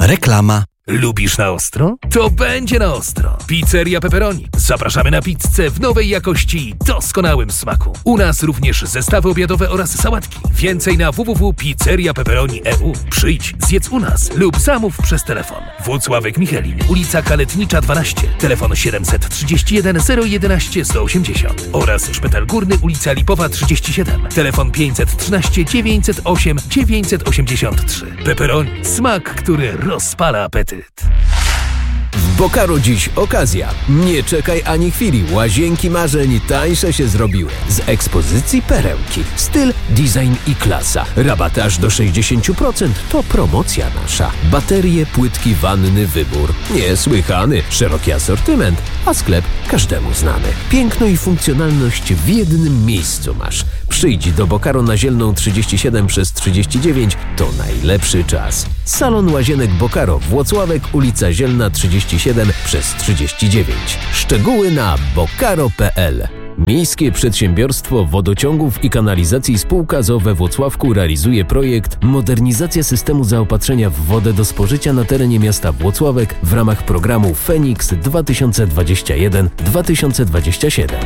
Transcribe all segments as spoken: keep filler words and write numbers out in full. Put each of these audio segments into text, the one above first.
Reklama. Lubisz na ostro? To będzie na ostro. Pizzeria Pepperoni. Zapraszamy na pizzę w nowej jakości i doskonałym smaku. U nas również zestawy obiadowe oraz sałatki. Więcej na w w w kropka pizzeria pepperoni kropka e u. Przyjdź, zjedz u nas lub zamów przez telefon. Włocławek Michelin, ulica Kaletnicza dwanaście, telefon siedemset trzydzieści jeden zero jedenaście sto osiemdziesiąt oraz Szpital Górny, ulica Lipowa trzydzieści siedem, telefon pięćset trzynaście dziewięćset osiem dziewięćset osiemdziesiąt trzy. Pepperoni. Smak, który rozpala apetyt. W Bokaru dziś okazja. Nie czekaj ani chwili. Łazienki marzeń tańsze się zrobiły. Z ekspozycji perełki. Styl, design i klasa. Rabaty aż do sześćdziesiąt procent. To promocja nasza. Baterie, płytki, wanny, wybór. Niesłychany. Szeroki asortyment, a sklep każdemu znany. Piękno i funkcjonalność w jednym miejscu masz. Przyjdź do Bokaru na Zielną trzydzieści siedem przez trzydzieści dziewięć. To najlepszy czas. Salon Łazienek Bokaro, Włocławek, ulica Zielna trzydzieści siedem przez trzydzieści dziewięć. Szczegóły na bokaro kropka pe el. Miejskie Przedsiębiorstwo Wodociągów i Kanalizacji Spółka z o o we Włocławku realizuje projekt Modernizacja systemu zaopatrzenia w wodę do spożycia na terenie miasta Włocławek w ramach programu Feniks dwa tysiące dwadzieścia jeden do dwa tysiące dwudziestego siódmego.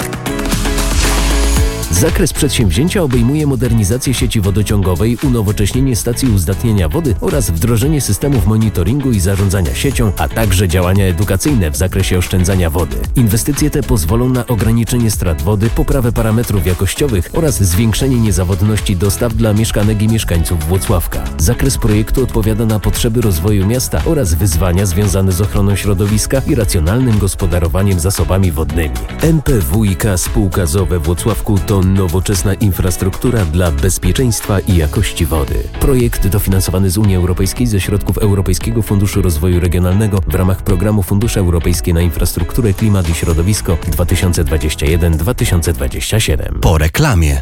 Zakres przedsięwzięcia obejmuje modernizację sieci wodociągowej, unowocześnienie stacji uzdatniania wody oraz wdrożenie systemów monitoringu i zarządzania siecią, a także działania edukacyjne w zakresie oszczędzania wody. Inwestycje te pozwolą na ograniczenie strat wody, poprawę parametrów jakościowych oraz zwiększenie niezawodności dostaw dla mieszkanek i mieszkańców Włocławka. Zakres projektu odpowiada na potrzeby rozwoju miasta oraz wyzwania związane z ochroną środowiska i racjonalnym gospodarowaniem zasobami wodnymi. N P W i K Spółka z o o we Włocławku to nowoczesna infrastruktura dla bezpieczeństwa i jakości wody. Projekt dofinansowany z Unii Europejskiej ze środków Europejskiego Funduszu Rozwoju Regionalnego w ramach programu Fundusze Europejskie na Infrastrukturę, Klimat i Środowisko dwa tysiące dwudziesty pierwszy do dwa tysiące dwudziestego siódmego. Po reklamie.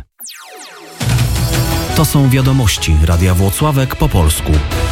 To są wiadomości Radia Włocławek po polsku.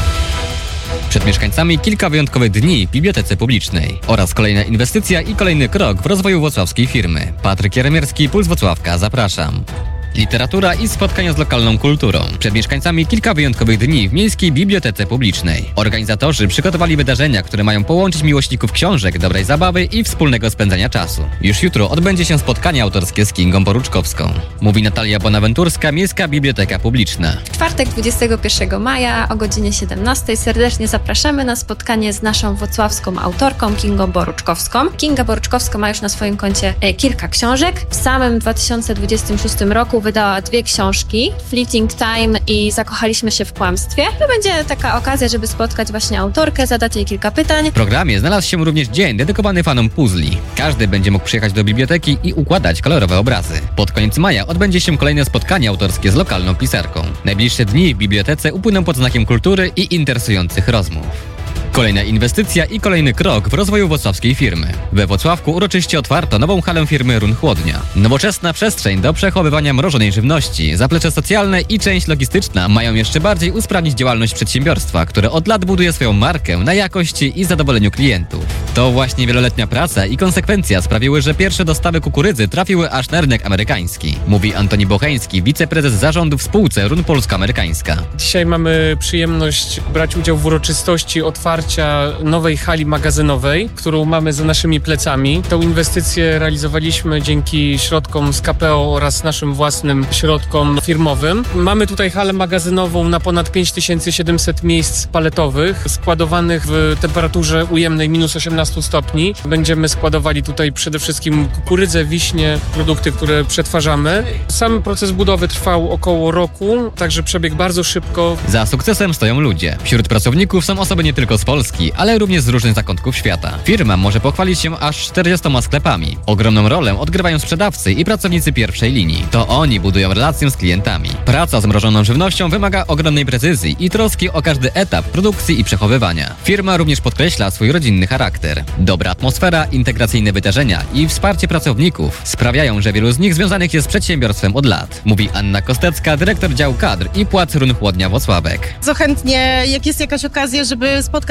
Przed mieszkańcami kilka wyjątkowych dni w Bibliotece Publicznej oraz kolejna inwestycja i kolejny krok w rozwoju włocławskiej firmy. Patryk Jeremierski, Puls Włocławka, zapraszam. Literatura i spotkania z lokalną kulturą. Przed mieszkańcami kilka wyjątkowych dni w Miejskiej Bibliotece Publicznej. Organizatorzy przygotowali wydarzenia, które mają połączyć miłośników książek, dobrej zabawy i wspólnego spędzania czasu. Już jutro odbędzie się spotkanie autorskie z Kingą Boruczkowską. Mówi Natalia Bonaventurska, Miejska Biblioteka Publiczna. W czwartek dwudziestego pierwszego maja o godzinie siedemnastej serdecznie zapraszamy na spotkanie z naszą włocławską autorką Kingą Boruczkowską. Kinga Boruczkowska ma już na swoim koncie e, kilka książek. W samym dwa tysiące dwudziestym szóstym roku wydała dwie książki, Fleeting Time i Zakochaliśmy się w kłamstwie. To będzie taka okazja, żeby spotkać właśnie autorkę, zadać jej kilka pytań. W programie znalazł się również dzień dedykowany fanom puzli. Każdy będzie mógł przyjechać do biblioteki i układać kolorowe obrazy. Pod koniec maja odbędzie się kolejne spotkanie autorskie z lokalną pisarką. Najbliższe dni w bibliotece upłyną pod znakiem kultury i interesujących rozmów. Kolejna inwestycja i kolejny krok w rozwoju włocławskiej firmy. We Włocławku uroczyście otwarto nową halę firmy Run Chłodnia. Nowoczesna przestrzeń do przechowywania mrożonej żywności, zaplecze socjalne i część logistyczna mają jeszcze bardziej usprawnić działalność przedsiębiorstwa, które od lat buduje swoją markę na jakości i zadowoleniu klientów. To właśnie wieloletnia praca i konsekwencja sprawiły, że pierwsze dostawy kukurydzy trafiły aż na rynek amerykański. Mówi Antoni Bocheński, wiceprezes zarządu w spółce Run Polsko-Amerykańska. Dzisiaj mamy przyjemność brać udział w uroczystości otwarcia nowej hali magazynowej, którą mamy za naszymi plecami. Tą inwestycję realizowaliśmy dzięki środkom z K P O oraz naszym własnym środkom firmowym. Mamy tutaj halę magazynową na ponad pięć tysięcy siedemset miejsc paletowych, składowanych w temperaturze ujemnej minus osiemnaście stopni. Będziemy składowali tutaj przede wszystkim kukurydzę, wiśnie, produkty, które przetwarzamy. Sam proces budowy trwał około roku, także przebiegł bardzo szybko. Za sukcesem stoją ludzie. Wśród pracowników są osoby nie tylko z Polski, ale również z różnych zakątków świata. Firma może pochwalić się aż czterdziestoma sklepami. Ogromną rolę odgrywają sprzedawcy i pracownicy pierwszej linii. To oni budują relację z klientami. Praca z mrożoną żywnością wymaga ogromnej precyzji i troski o każdy etap produkcji i przechowywania. Firma również podkreśla swój rodzinny charakter. Dobra atmosfera, integracyjne wydarzenia i wsparcie pracowników sprawiają, że wielu z nich związanych jest z przedsiębiorstwem od lat. Mówi Anna Kostecka, dyrektor działu kadr i płac Run Chłodnia Włocławek. Co chętnie, jak jest jakaś okazja, żeby spotkać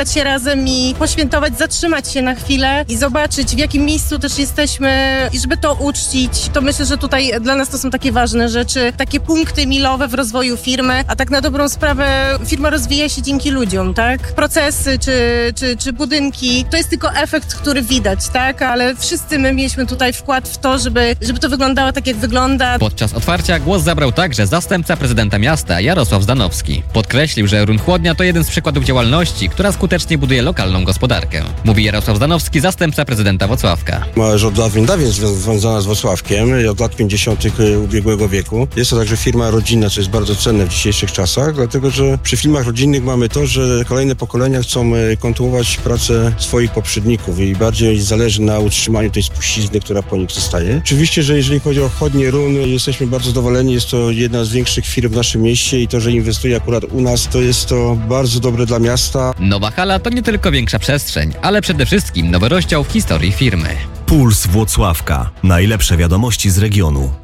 spotkać się razem i poświętować, zatrzymać się na chwilę i zobaczyć, w jakim miejscu też jesteśmy i żeby to uczcić. To myślę, że tutaj dla nas to są takie ważne rzeczy, takie punkty milowe w rozwoju firmy, a tak na dobrą sprawę firma rozwija się dzięki ludziom, tak? Procesy czy, czy, czy budynki, to jest tylko efekt, który widać, tak? Ale wszyscy my mieliśmy tutaj wkład w to, żeby, żeby to wyglądało tak, jak wygląda. Podczas otwarcia głos zabrał także zastępca prezydenta miasta Jarosław Zdanowski. Podkreślił, że Run Chłodnia to jeden z przykładów działalności, która skutecznie buduje lokalną gospodarkę. Mówi Jarosław Zdanowski, zastępca prezydenta Włocławka. Już od dawien dawien związana z Włocławkiem, od lat pięćdziesiątych ubiegłego wieku. Jest to także firma rodzinna, co jest bardzo cenne w dzisiejszych czasach, dlatego że przy firmach rodzinnych mamy to, że kolejne pokolenia chcą kontynuować pracę swoich poprzedników i bardziej zależy na utrzymaniu tej spuścizny, która po nich zostaje. Oczywiście, że jeżeli chodzi o Chłodnię Run, jesteśmy bardzo zadowoleni. Jest to jedna z większych firm w naszym mieście i to, że inwestuje akurat u nas, to jest to bardzo dobre dla miasta. Nowa hala to nie tylko większa przestrzeń, ale przede wszystkim nowy rozdział w historii firmy. Puls Włocławka. Najlepsze wiadomości z regionu.